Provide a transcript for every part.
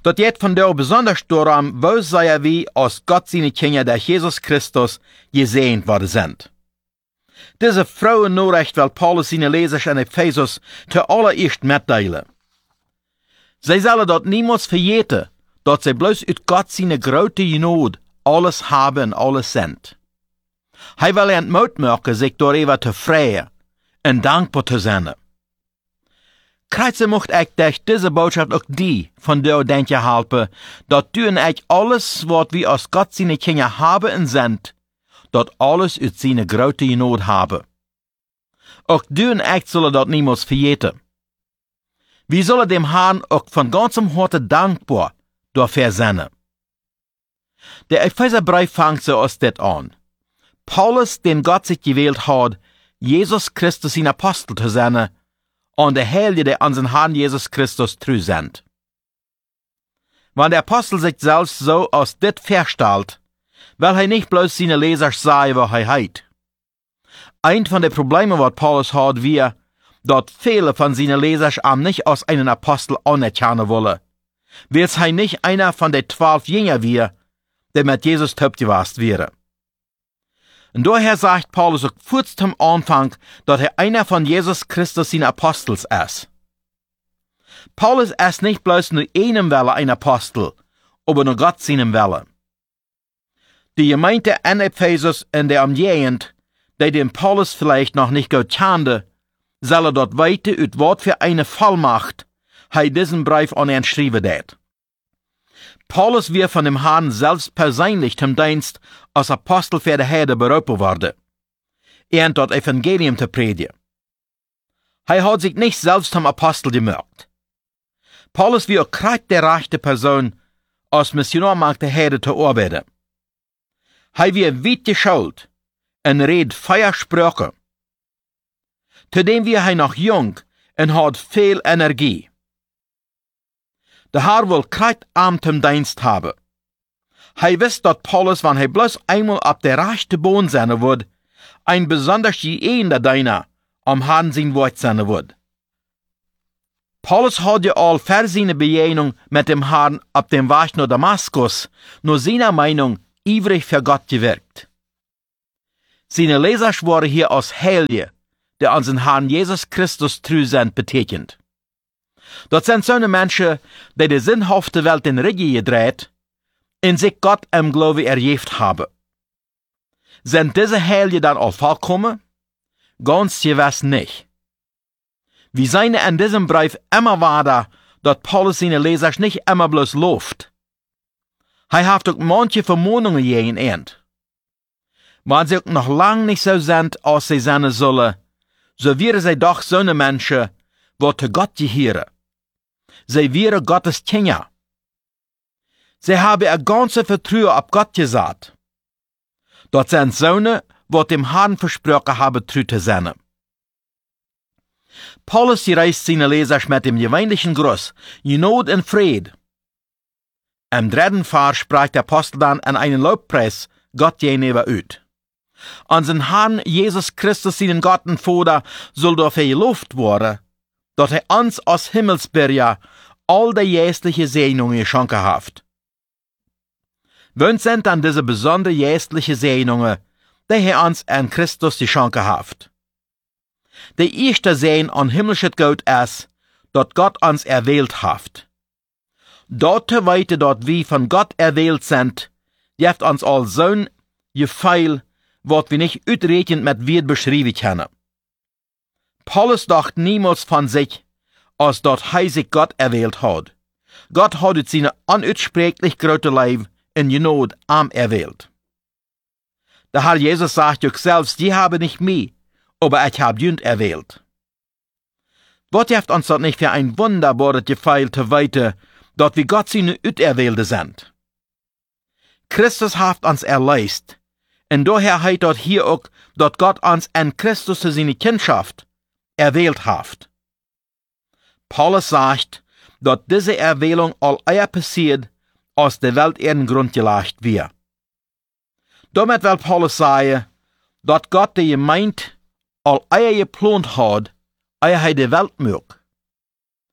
Dat geht von der besonders daran, wo sei wie aus Gott seine Kinder der Jesus Christus gesehnt worden sind. Diese Frauennachricht will Paulus seine Leser in Ephesus zuallererst mitteilen. Sie sollen dort niemals vergeten, dass sie bloß uit Gott seine große Genade alles haben und alles sind. Hij will ihnen Mut machen, sich darüber zu freuen und dankbar zu sein. Kreise mocht ich durch diese Botschaft auch die von dir denken helfen, dass du und ich alles, was wir aus Gott seine Kinder haben und sind, dort alles uit seine große Genade haben. Auch du und ich sollen dort niemals vergeten. Wir sollen dem Herrn auch von ganzem Herzen dankbar dafür sein. Der Epheserbrief fängt so aus det an. Paulus, den Gott sich gewählt hat, Jesus Christus sein Apostel zu sein, und der Heilige, der an den Herrn Jesus Christus treu sind. Wenn der Apostel sich selbst so aus dit verstellt, will er nicht bloß seine Leser sagen, was er hat. Ein von den Problemen, was Paulus hat, wir, dass viele von seinen Lesern am nicht als einen Apostel anerkennen wollen, weil er nicht einer von den 12 Jüngern wäre, der mit Jesus taubgewasst wäre. Und daher sagt Paulus auch kurz zum Anfang, dass er einer von Jesus Christus seine Apostels ist. Paulus ist nicht bloß nur einem Welle ein Apostel, aber nur Gott seinem Welle. Die Gemeinde in Ephesus in der Umgegend, die den Paulus vielleicht noch nicht gut kannte, soll dort weiter ut Wort für eine Vollmacht, diesen Brief an ihn schreiben hat. Paulus wird von dem Herrn selbst persönlich zum Dienst als Apostel für die Herde berufen worden, und das Evangelium zu predigen. Er hat sich nicht selbst zum Apostel gemacht. Paulus wird auch der rechte Person, als Missionar mag der Herde zu arbeiten. Er wird weit geschult und redet Feiersprüche. Zudem wird er noch jung und hat viel Energie. Der Herr will kein Amt im Dienst haben. Er wisst, dass Paulus, wenn er bloß einmal ab der rechte Boden sein wird, ein besonders geeigneter Diener am Herrn sein Wort sein wird. Paulus hat ja all für seine Begegnung mit dem Herrn ab dem Weg nach Damaskus nur seiner Meinung ivrig für Gott gewirkt. Seine Leser waren hier als Heilige, der an den Herrn Jesus Christus treu sind, betekend. Das sind so Menschen, die sinnhafte Welt in Rigi gedreht, in sich Gott im Glaube erjeft haben. Sind diese Heilige dann all vollkommen? Ganz gewiss nicht. Wir sehen in diesem Brief immer weiter, dass Paulus seine Leser nicht immer bloß lobt. Er hat auch manche Vermahnungen gegen ihn. Wenn sie auch noch lang nicht so sind, als sie sein sollen, so wären sie doch so eine Menschen, die zu Gott gehören. Sie wären Gottes Kinder. Sie haben ein ganzes Vertrauen auf Gott gesagt. Dort sind Söhne, die dem Herrn versprochen haben, treu zu sein. Paulus reist seine Leser mit dem gewöhnlichen Gruß, Gnade und Fried. Im 3. Vers sprach der Apostel dann an einen Lobpreis Gott gegenüber ut. An den Herrn Jesus Christus, seinen Gott und Vater, soll dafür gelobt werden, dass er uns aus Himmelsbürger all die jästliche Segnungen geschenkt hat. Wöhnt sind dann diese besondere jästliche Segnungen, die er uns an Christus geschenkt hat. Die erste Sehn an himmlisches Gott ist, dass Gott uns erwählt hat. Dort weiter, dort wir von Gott erwählt sind, gibt uns all so Gefeil, was wir nicht uitrekend mit Wert beschreiben können. Paulus dachte niemals von sich, als dort sich Gott erwählt hat. Gott hat ut seine unutsprechlich große Leib in Gnade erwählt. Der Herr Jesus sagt auch selbst, die haben nicht mich, aber ich habe jünd erwählt. Gott hilft uns dort nicht für ein wunderbares Gefeil zu weiter, dort wie Gott seine Uterwählte sind. Christus hat uns erleist, und daher heißt dort hier auch, dass Gott uns in Christus zu seiner Kindschaft erwählt hat. Paulus sagt, dass diese Erwählung all eher passiert, als der Welt ihren Grund gelegt wird. Damit will Paulus sagen, dass Gott die Gemeinde all eher geplant hat, eher die Welt mögt.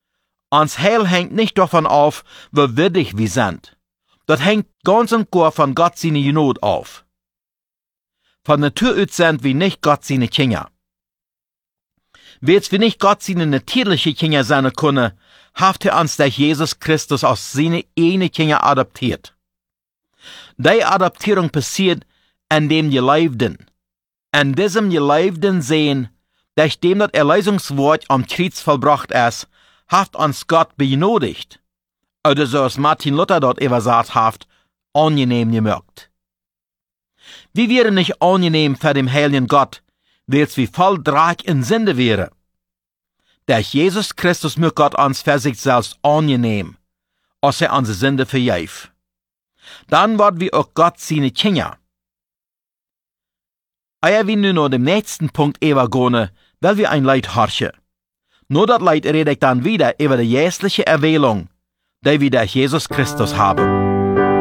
Ons Heil hängt nicht davon auf, wie würdig wir sind. Das hängt ganz und gar von Gott seine Genot auf. Von Natur aus sind wir nicht Gott seine Kinder. Weil's wir nicht Gott seine natürliche Kinder sein können, hat uns der Jesus Christus aus seine eine Kinder adoptiert. Die Adoptierung passiert, indem die Leibden. In diesem Geleibten sehen, nachdem das Erlösungswort am Kreuz vollbracht ist, hat uns Gott begnadigt. Oder so als Martin Luther dort übersagt hat, angenehm gemacht. Wir wären nicht angenehm für den heiligen Gott, weil's wie voll Dreck in Sünde wäre. Der Jesus Christus mögt Gott uns für sich selbst angenehm, als unsere Sünde vergäf. Dann werden wir auch Gott seine Kinder. Ehe wir nun noch dem nächsten Punkt übergehen, weil wir ein Leid horchen. Nur das Leid rede ich dann wieder über die jährliche Erwählung, die wir durch Jesus Christus haben.